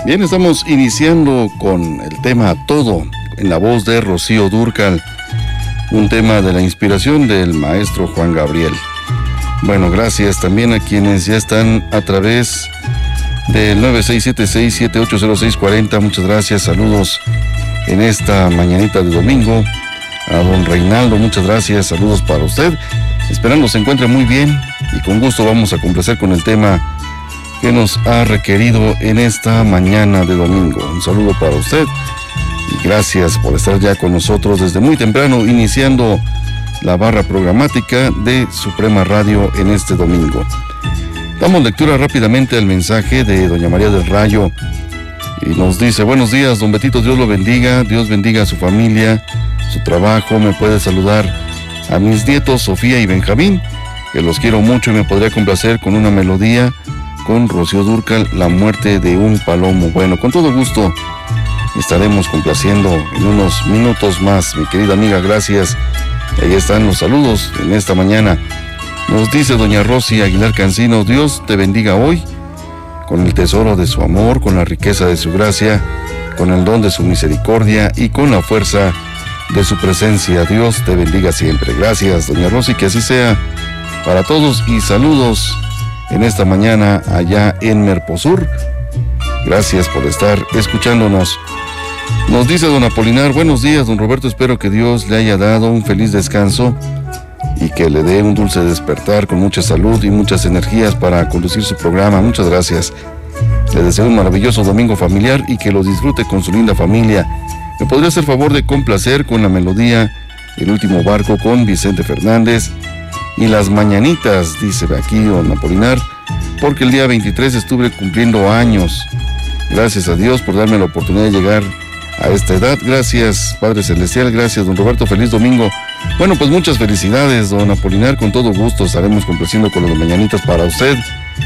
Bien, estamos iniciando con el tema Todo, en la voz de Rocío Dúrcal, un tema de la inspiración del maestro Juan Gabriel. Bueno, gracias también a quienes ya están a través del 9676780640. Muchas gracias, saludos en esta mañanita de domingo. A don Reinaldo, muchas gracias, saludos para usted. Esperando se encuentre muy bien y con gusto vamos a complacer con el tema que nos ha requerido en esta mañana de domingo. Un saludo para usted y gracias por estar ya con nosotros desde muy temprano, iniciando la barra programática de Suprema Radio en este domingo. Damos lectura rápidamente al mensaje de doña María del Rayo y nos dice: buenos días, don Betito, Dios lo bendiga, Dios bendiga a su familia, su trabajo. Me puede saludar a mis nietos Sofía y Benjamín, que los quiero mucho, y me podría complacer con una melodía con Rocío Dúrcal, La muerte de un palomo. Bueno, con todo gusto estaremos complaciendo en unos minutos más, mi querida amiga, gracias. Ahí están los saludos en esta mañana. Nos dice doña Rosy Aguilar Cancino: Dios te bendiga hoy, con el tesoro de su amor, con la riqueza de su gracia, con el don de su misericordia y con la fuerza de su presencia. Dios te bendiga siempre. Gracias, doña Rosy, que así sea para todos, y saludos en esta mañana allá en Merposur. Gracias por estar escuchándonos. Nos dice don Apolinar: buenos días, don Roberto, espero que Dios le haya dado un feliz descanso y que le dé un dulce despertar con mucha salud y muchas energías para conducir su programa. Muchas gracias. Le deseo un maravilloso domingo familiar y que lo disfrute con su linda familia. ¿Me podría hacer favor de complacer con la melodía El último barco con Vicente Fernández y Las mañanitas? Dice aquí don Apolinar, porque el día 23 estuve cumpliendo años. Gracias a Dios por darme la oportunidad de llegar a esta edad. Gracias, Padre Celestial. Gracias, don Roberto. Feliz domingo. Bueno, pues muchas felicidades, don Apolinar. Con todo gusto estaremos complaciendo con las mañanitas para usted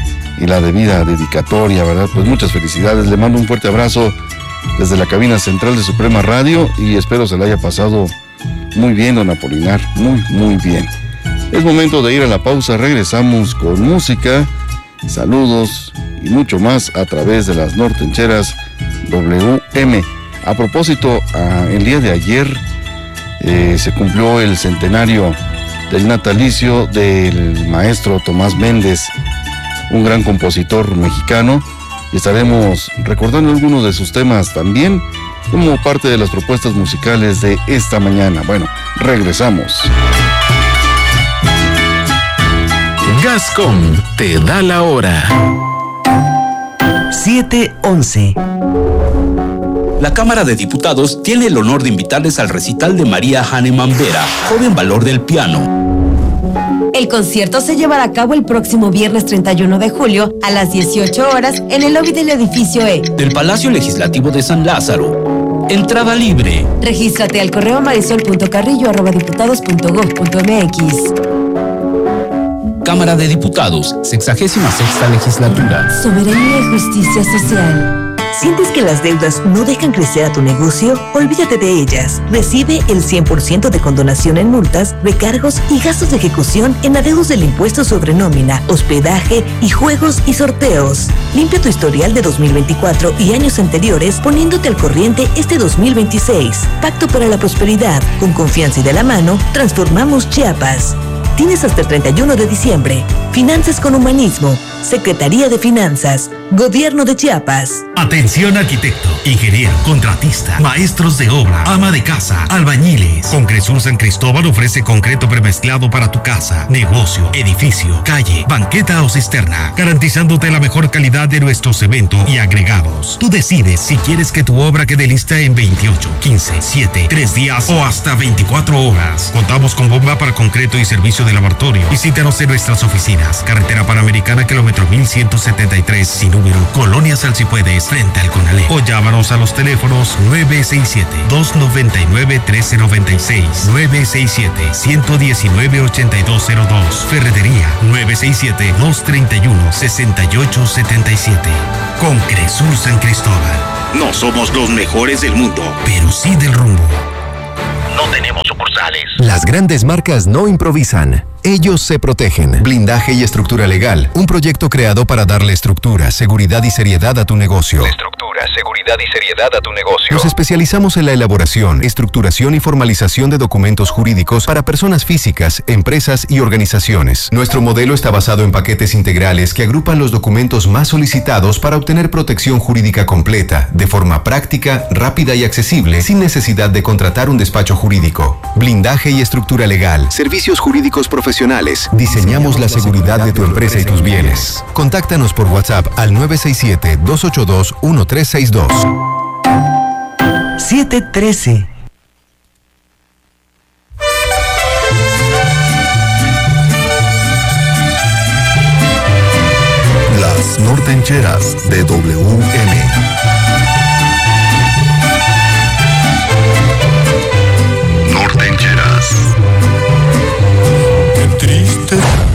y la debida dedicatoria, ¿verdad? Pues muchas felicidades. Le mando un fuerte abrazo desde la cabina central de Suprema Radio y espero se la haya pasado muy bien, don Apolinar. Muy, muy bien. Es momento de ir a la pausa. Regresamos con música, saludos y mucho más a través de las nortencheras WM. A propósito, el día de ayer se cumplió el centenario del natalicio del maestro Tomás Méndez, un gran compositor mexicano, y estaremos recordando algunos de sus temas también como parte de las propuestas musicales de esta mañana. Bueno, regresamos. Gascón te da la hora. 7:11. La Cámara de Diputados tiene el honor de invitarles al recital de María Hahnemann Vera, joven valor del piano. El concierto se llevará a cabo el próximo viernes 31 de julio a las 18 horas en el lobby del edificio E del Palacio Legislativo de San Lázaro. Entrada libre. Regístrate al correo marisol.carrillo@diputados.gov.mx. Cámara de Diputados, 66ª Legislatura. Soberanía y justicia social. ¿Sientes que las deudas no dejan crecer a tu negocio? Olvídate de ellas. Recibe el 100% de condonación en multas, recargos y gastos de ejecución en adeudos del impuesto sobre nómina, hospedaje y juegos y sorteos. Limpia tu historial de 2024 y años anteriores poniéndote al corriente este 2026. Pacto para la prosperidad. Con confianza y de la mano, transformamos Chiapas. Tienes hasta el 31 de diciembre. Finanzas con humanismo. Secretaría de Finanzas. Gobierno de Chiapas. Atención arquitecto, ingeniero, contratista, maestros de obra, ama de casa, albañiles. Concresur San Cristóbal ofrece concreto premezclado para tu casa, negocio, edificio, calle, banqueta o cisterna, garantizándote la mejor calidad de nuestro cemento y agregados. Tú decides si quieres que tu obra quede lista en 28, 15, 7, 3 días o hasta 24 horas. Contamos con bomba para concreto y servicio de lavatorio. Visítanos en nuestras oficinas. Carretera Panamericana, kilómetro 1173, sin número, Colonia Salsipuedes, frente al Conalé. O llámanos a los teléfonos 967-299-1396, 967-119-8202, Ferretería 967-231-6877. Concresur San Cristóbal. No somos los mejores del mundo, pero sí del rumbo. No tenemos sucursales. Las grandes marcas no improvisan. Ellos se protegen. Blindaje y estructura legal. Un proyecto creado para darle estructura, seguridad y seriedad a tu negocio. La estructura otorga seguridad y seriedad a tu negocio. Nos especializamos en la elaboración, estructuración y formalización de documentos jurídicos para personas físicas, empresas y organizaciones. Nuestro modelo está basado en paquetes integrales que agrupan los documentos más solicitados para obtener protección jurídica completa, de forma práctica, rápida y accesible, sin necesidad de contratar un despacho jurídico. Blindaje y estructura legal, servicios jurídicos profesionales. Diseñamos la seguridad de tu empresa y tus bienes. Contáctanos por WhatsApp al 967-282-1362. 713. Las Nortencheras de WM. Nortencheras. Qué triste.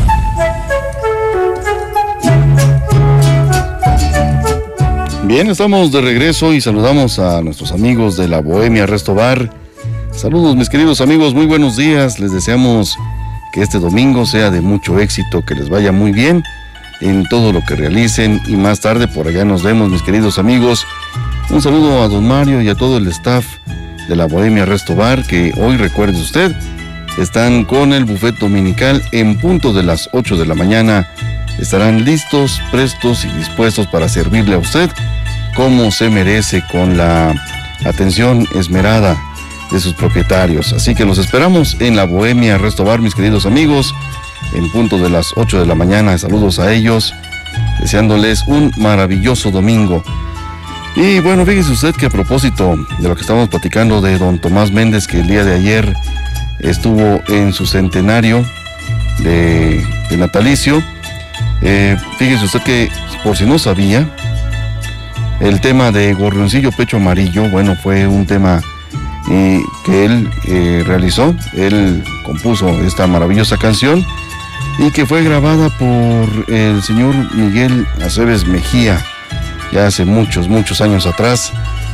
Bien, estamos de regreso y saludamos a nuestros amigos de la Bohemia Resto Bar. Saludos, mis queridos amigos, muy buenos días. Les deseamos que este domingo sea de mucho éxito, que les vaya muy bien en todo lo que realicen y más tarde por allá nos vemos, mis queridos amigos. Un saludo a don Mario y a todo el staff de la Bohemia Resto Bar, que hoy, recuerde usted, están con el buffet dominical en punto de las 8 de la mañana. Estarán listos, prestos y dispuestos para servirle a usted como se merece, con la atención esmerada de sus propietarios. Así que los esperamos en la Bohemia Resto Bar, mis queridos amigos, en punto de las 8 de la mañana. Saludos a ellos, deseándoles un maravilloso domingo. Y bueno, fíjese usted que a propósito de lo que estamos platicando de don Tomás Méndez, que el día de ayer estuvo en su centenario de natalicio, fíjese usted que, por si no sabía, el tema de Gorrioncillo Pecho Amarillo, bueno, fue un tema que él realizó. Él compuso esta maravillosa canción y que fue grabada por el señor Miguel Aceves Mejía ya hace muchos años atrás.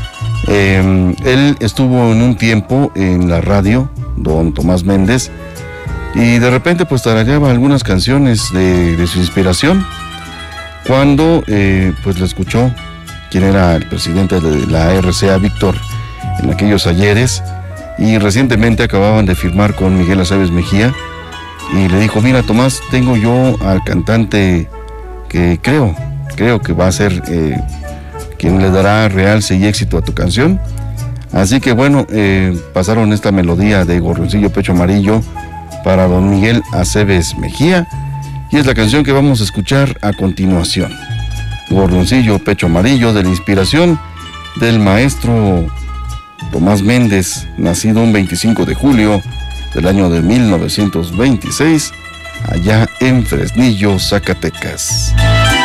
Él estuvo en un tiempo en la radio, don Tomás Méndez, y de repente pues tarareaba algunas canciones de su inspiración, cuando pues le escuchó quien era el presidente de la RCA, Víctor, en aquellos ayeres, y recientemente acababan de firmar con Miguel Aceves Mejía, y le dijo: mira, Tomás, tengo yo al cantante que creo que va a ser quien le dará realce y éxito a tu canción. Así que bueno, pasaron esta melodía de Gorrioncillo Pecho Amarillo para don Miguel Aceves Mejía, y es la canción que vamos a escuchar a continuación. Gorrioncillo Pecho Amarillo, de la inspiración del maestro Tomás Méndez, nacido un 25 de julio del año de 1926, allá en Fresnillo, Zacatecas.